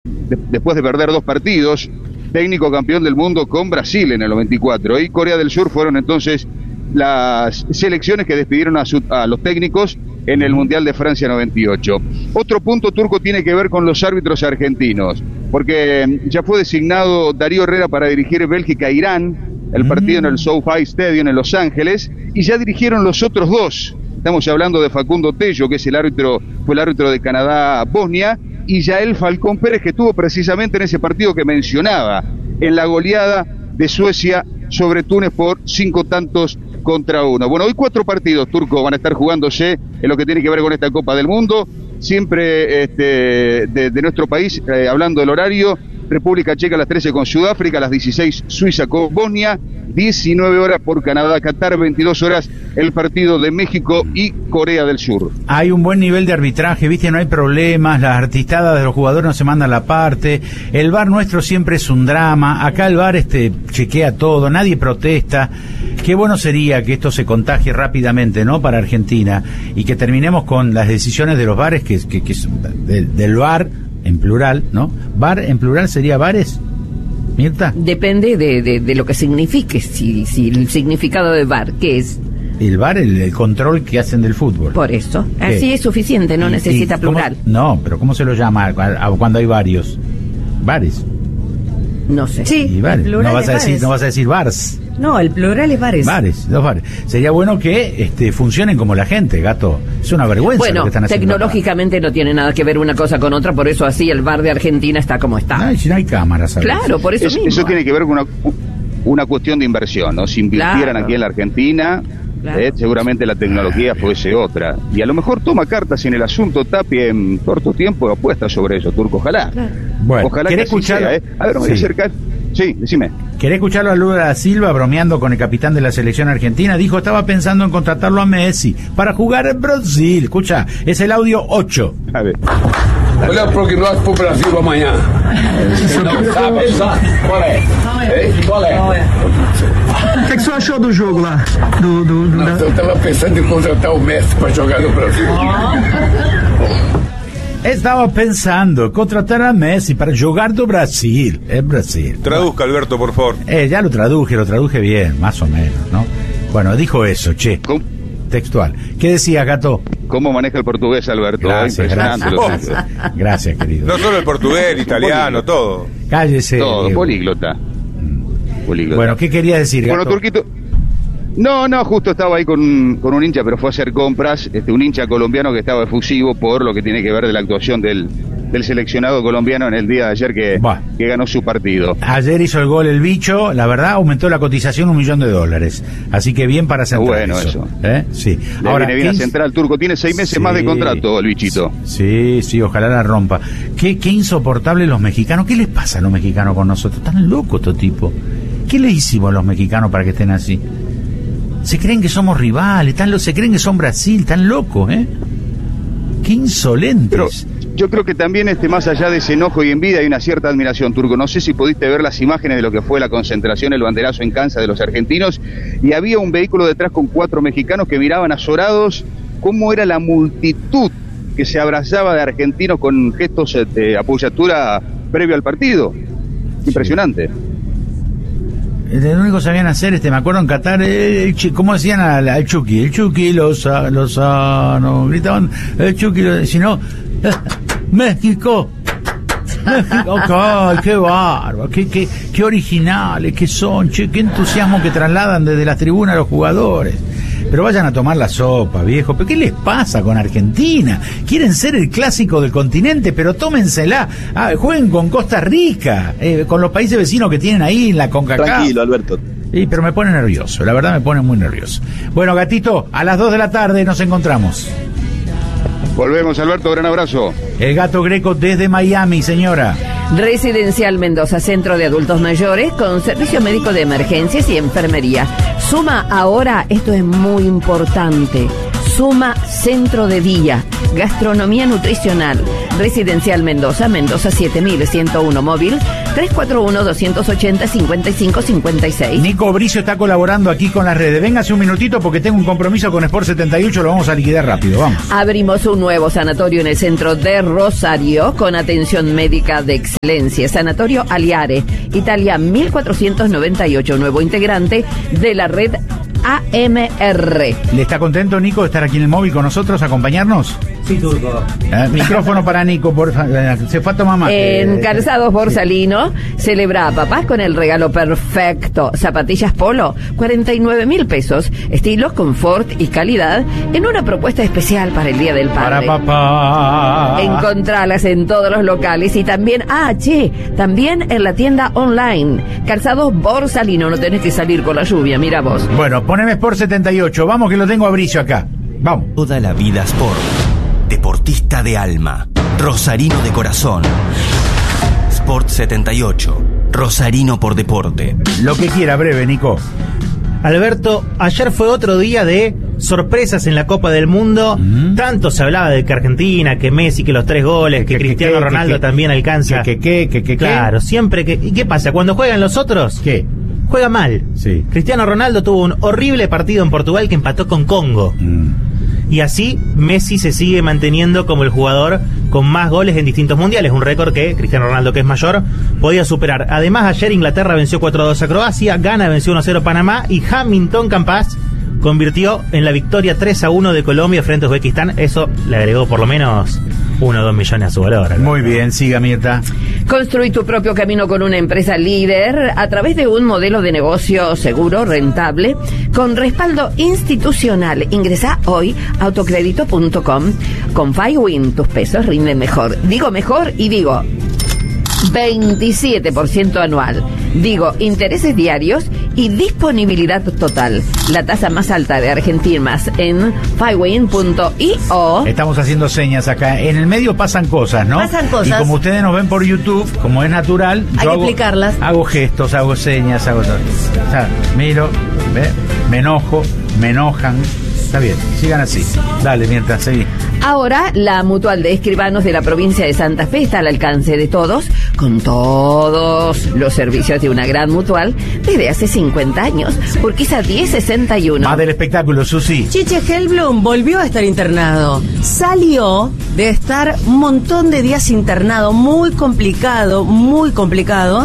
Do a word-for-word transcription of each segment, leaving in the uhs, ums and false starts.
de, después de perder dos partidos, técnico campeón del mundo con Brasil en el noventa y cuatro. Y Corea del Sur fueron entonces las selecciones que despidieron a, su, a los técnicos en el Mundial de Francia noventa y ocho. Otro punto, Turco, tiene que ver con los árbitros argentinos, porque ya fue designado Darío Herrera para dirigir Bélgica-Irán, el partido en el SoFi Stadium en Los Ángeles, y ya dirigieron los otros dos. Estamos hablando de Facundo Tello, que es el árbitro, fue el árbitro de Canadá-Bosnia, y Yael Falcón Pérez, que estuvo precisamente en ese partido que mencionaba, en la goleada de Suecia sobre Túnez por cinco tantos contra uno. Bueno, hoy cuatro partidos, Turco, van a estar jugándose en lo que tiene que ver con esta Copa del Mundo, siempre este, de, de nuestro país, eh, hablando del horario. República Checa a las trece con Sudáfrica, a las dieciséis Suiza con Bosnia, diecinueve horas por Canadá, Qatar, veintidós horas el partido de México y Corea del Sur. Hay un buen nivel de arbitraje, viste, no hay problemas, las artistadas de los jugadores no se mandan la parte, el V A R nuestro siempre es un drama, acá el V A R este chequea todo, nadie protesta. Qué bueno sería que esto se contagie rápidamente, ¿no?, para Argentina, y que terminemos con las decisiones de los bares, que, que, que de, del V A R en plural, ¿no? V A R en plural sería bares, Mirta. Depende de, de, de lo que signifique, si, si el significado de V A R, ¿qué es? El V A R, el, el control que hacen del fútbol. Por eso, ¿qué? Así es suficiente, no y, necesita y plural. ¿cómo? No, pero ¿cómo se lo llama cuando hay varios? Bares. No sé. Sí, bares. el plural No vas es a decir, bares. no vas a decir bars. No, el plural es bares. Bares, los bares. Sería bueno que este, funcionen como la gente, gato. Es una vergüenza Bueno, lo que están haciendo tecnológicamente acá. No tiene nada que ver una cosa con otra, por eso así el V A R de Argentina está como está. Ay, si no hay cámaras. ¿sabes? Claro, por eso es, mismo. Eso tiene que ver con una, una cuestión de inversión, ¿no? Si invirtieran Claro. aquí en la Argentina, Claro. eh, seguramente la tecnología fuese otra. Y a lo mejor toma cartas en el asunto, Tapia en corto tiempo apuesta sobre eso, Turco, ojalá. Claro. Bueno, Ojalá que ¿querés así escucharlo? sea, ¿eh? A ver, me voy a Sí. acercar. Sí, decime. ¿Querés escucharlo a Lula da Silva bromeando con el capitán de la selección argentina? Dijo, estaba pensando en contratarlo a Messi para jugar en Brasil. Escucha, es el audio ocho. A ver. Olha pro que nós pro Brasil amanhã. Não sabe, exato. Qual é? Ei, qual é? O que, que você achou do jogo lá? Do, do, do, Não, eu tava pensando em contratar o Messi para jogar no Brasil. Estaba pensando contratar a Messi para jugar do Brasil. En Brasil. Traduzca, Alberto, por favor. Eh, ya lo traduje, lo traduje bien, más o menos, ¿no? Bueno, dijo eso, che. ¿Cómo, Textual. ¿Qué decía, Gato? cómo maneja el portugués, Alberto? Gracias, Impresionante gracias. lo suyo. Gracias, querido. No solo el portugués, el italiano, todo. Cállese. Todo, Diego. políglota. Políglota. Bueno, ¿qué quería decir, Gato? Bueno, Turquito. No, no, justo estaba ahí con, con un hincha, pero fue a hacer compras, este, un hincha colombiano que estaba efusivo por lo que tiene que ver de la actuación del, del seleccionado colombiano en el día de ayer que, Bah. que ganó su partido. Ayer hizo el gol el bicho, la verdad aumentó la cotización un millón de dólares. Así que bien para Central. Bueno, eso. ¿Eh? Sí. Le viene bien a Central, Turco, tiene seis meses Sí. más de contrato el bichito. Sí, sí, ojalá la rompa. Qué, qué insoportable los mexicanos. ¿Qué les pasa a los mexicanos con nosotros? Están locos estos tipos. ¿Qué le hicimos a los mexicanos para que estén así? Se creen que somos rivales, están lo- se creen que son Brasil, están locos, ¿eh? Qué insolentes. Pero yo creo que también este, más allá de ese enojo y envidia hay una cierta admiración, Turco. No sé si pudiste ver las imágenes de lo que fue la concentración, el banderazo en Kansas de los argentinos, y había un vehículo detrás con cuatro mexicanos que miraban azorados cómo era la multitud que se abrazaba de argentinos con gestos de apoyatura previo al partido. Impresionante. Lo único que sabían hacer, este, me acuerdo en Qatar, eh, el chi- ¿cómo decían al, al Chucky? El Chucky, Lozano, Lozano, gritaban, el Chucky, Lo- si no, eh, México, México, ay, qué bárbaro, qué, qué, qué originales que son, che, qué entusiasmo que trasladan desde las tribunas a los jugadores. Pero vayan a tomar la sopa, viejo. ¿Pero qué les pasa con Argentina? Quieren ser el clásico del continente, pero tómensela. Ah, jueguen con Costa Rica, eh, con los países vecinos que tienen ahí en la CONCACAF. Tranquilo, Alberto. Sí, pero me pone nervioso, la verdad me pone muy nervioso. Bueno, Gatito, a las dos de la tarde nos encontramos. Volvemos, Alberto, gran abrazo. El Gato Greco desde Miami, señora. Residencial Mendoza, centro de adultos mayores con servicio médico de emergencias y enfermería. Suma ahora, esto es muy importante, Suma Centro de Día, Gastronomía Nutricional, Residencial Mendoza, Mendoza siete mil ciento uno, móvil tres cuatro uno, dos ocho cero, cinco cinco cinco seis. Nico Bricio está colaborando aquí con las redes. Véngase un minutito porque tengo un compromiso con Sport setenta y ocho, lo vamos a liquidar rápido, vamos. Abrimos un nuevo sanatorio en el centro de Rosario con atención médica de excelencia. Sanatorio Aliare, Italia mil cuatrocientos noventa y ocho, nuevo integrante de la red A M R. ¿Le está contento, Nico, de estar aquí en el móvil con nosotros, acompañarnos? Sí, Turco. Eh, micrófono para Nico, por favor. Se fue a tomar más. En Eh, Calzados Borsalino, celebra a papás con el regalo perfecto. Zapatillas Polo, cuarenta y nueve mil pesos. Estilo, confort y calidad en una propuesta especial para el Día del Para Padre. papá. Encontralas en todos los locales y también, ah, che, también en la tienda online. Calzados Borsalino, no tenés que salir con la lluvia, mira vos. Bueno, poneme Sport setenta y ocho, vamos que lo tengo a Bricio acá. Vamos. Toda la vida Sport. Deportista de alma. Rosarino de corazón. Sport setenta y ocho. Rosarino por deporte. Lo que quiera, breve, Nico. Alberto, ayer fue otro día de sorpresas en la Copa del Mundo. Mm. Tanto se hablaba de que Argentina, que Messi, que los tres goles, que, Que- que- Cristiano que- Ronaldo que- también alcanza. Que, que, que, que, que, Claro, siempre que... ¿Y qué pasa? Cuando juegan los otros, ¿Qué? juega mal. Sí. Cristiano Ronaldo tuvo un horrible partido en Portugal que empató con Congo. Mm. Y así Messi se sigue manteniendo como el jugador con más goles en distintos mundiales, un récord que Cristiano Ronaldo, que es mayor, podía superar. Además, ayer Inglaterra venció cuatro a dos a Croacia, Ghana venció uno a cero a Panamá y Hamilton Campas convirtió en la victoria tres a uno de Colombia frente a Uzbekistán. Eso le agregó por lo menos uno o dos millones a su valor. Muy bien, siga, Mirta. Construí tu propio camino con una empresa líder a través de un modelo de negocio seguro, rentable, con respaldo institucional. Ingresa hoy a autocrédito punto com. Con FiWin tus pesos rinden mejor. Digo mejor y digo veintisiete por ciento anual. Digo intereses diarios y disponibilidad total. La tasa más alta de Argentina más en fiwin punto io. Estamos haciendo señas acá. En el medio pasan cosas, ¿no? Pasan cosas. Y como ustedes nos ven por YouTube, como es natural, Hay yo que hago, explicarlas. hago gestos, hago señas, hago todo. O sea, miro, ¿ve? Me enojo, me enojan. Está bien, sigan así. Dale, mientras seguí. Ahora, la Mutual de Escribanos de la provincia de Santa Fe está al alcance de todos, con todos los servicios de una gran mutual desde hace cincuenta años. Urquiza diez sesenta y uno. Más del espectáculo, Susi. Chiche Helblum volvió a estar internado. Salió de estar un montón de días internado, muy complicado, muy complicado.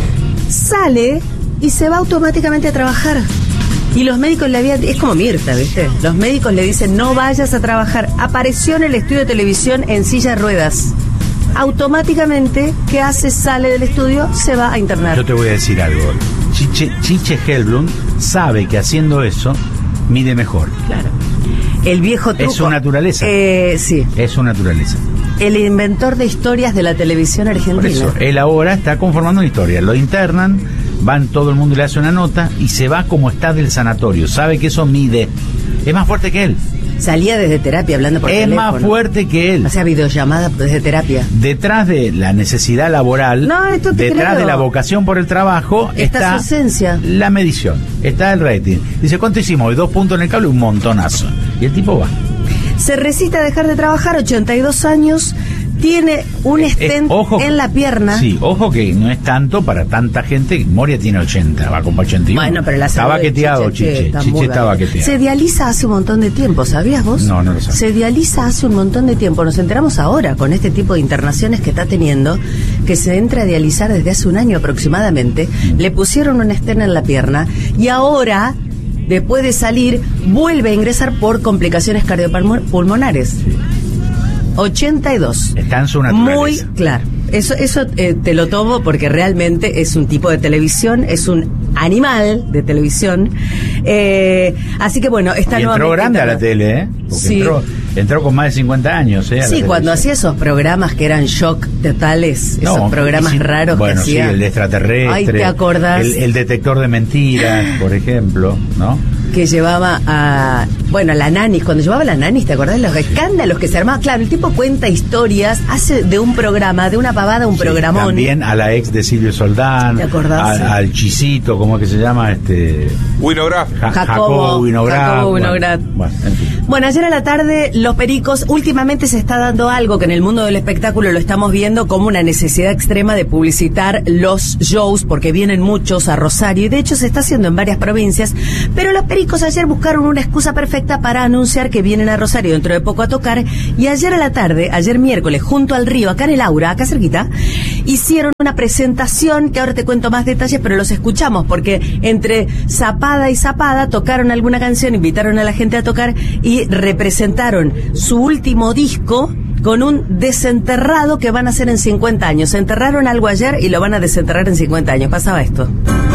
Sale y se va automáticamente a trabajar. Y los médicos le habían... Es como Mirta, ¿viste? Los médicos le dicen, no vayas a trabajar. Apareció en el estudio de televisión en silla de ruedas. Automáticamente, ¿qué hace? Sale del estudio, se va a internar. Yo te voy a decir algo. Chiche, Chiche Helblum sabe que haciendo eso mide mejor. Claro. El viejo truco. Es su naturaleza. Eh, sí. Es su naturaleza. El inventor de historias de la televisión argentina. Por eso, él ahora está conformando una historia. Lo internan, van, todo el mundo le hace una nota y se va como está del sanatorio. Sabe que eso mide. Es más fuerte que él. Salía desde terapia hablando por Es teléfono. más fuerte que él. O sea, videollamada desde terapia. Detrás de la necesidad laboral, No, esto te detrás creo. de la vocación por el trabajo, Está está su esencia. la medición, está el rating. Dice, ¿cuánto hicimos? Hoy dos puntos en el cable, un montonazo. Y el tipo va. Se resiste a dejar de trabajar, ochenta y dos años, tiene un Eh, stent ojo, en la pierna. Sí, ojo que no es tanto para tanta gente. Moria tiene ochenta, va con ochenta y uno. Bueno, pero la Está salud de baqueteado, Chiche, Chiche. está Chiche muy está baja. baqueteado. Se dializa hace un montón de tiempo, ¿sabías vos? No, no lo sabía. Se dializa hace un montón de tiempo. Nos enteramos ahora con este tipo de internaciones que está teniendo, que se entra a dializar desde hace un año aproximadamente. Le pusieron un stent en la pierna y ahora, después de salir, vuelve a ingresar por complicaciones cardiopulmonares. ochenta y dos. Está en su naturaleza. Muy claro. Eso, eso eh, te lo tomo porque realmente es un tipo de televisión, es un animal de televisión. Eh, así que bueno, está Y entró nuevamente grande a la internado. tele, ¿eh? Porque Sí. entró, entró con más de cincuenta años, ¿eh? a la Sí, cuando televisión. hacía esos programas que eran shock totales, No, esos programas y sí, raros bueno, que hacía. sí, el de extraterrestre. Ay, ¿te acordás? El, el detector de mentiras, por ejemplo, ¿no? que llevaba a, bueno, a la Nanis, cuando llevaba a la Nanis, ¿te acordás de los escándalos que se armaban? Claro, el tipo cuenta historias, hace de un programa, de una pavada un sí, programón. También a la ex de Silvio Soldán, ¿te acordás? A, al Chisito, ¿cómo es que se llama? este Winograd. Ja, Jacobo, Jacobo Winograd. Jacobo Winograd. Bueno, bueno, en fin. Bueno, ayer a la tarde, los pericos, últimamente se está dando algo que en el mundo del espectáculo lo estamos viendo como una necesidad extrema de publicitar los shows, porque vienen muchos a Rosario, y de hecho se está haciendo en varias provincias, pero los pericos ayer buscaron una excusa perfecta para anunciar que vienen a Rosario dentro de poco a tocar, y ayer a la tarde, ayer miércoles, junto al río, acá en el Aura, acá cerquita, hicieron una presentación, que ahora te cuento más detalles, pero los escuchamos, porque entre zapada y zapada tocaron alguna canción, invitaron a la gente a tocar, y representaron su último disco con un desenterrado que van a hacer en cincuenta años. Se enterraron algo ayer y lo van a desenterrar en cincuenta años. Pasaba esto.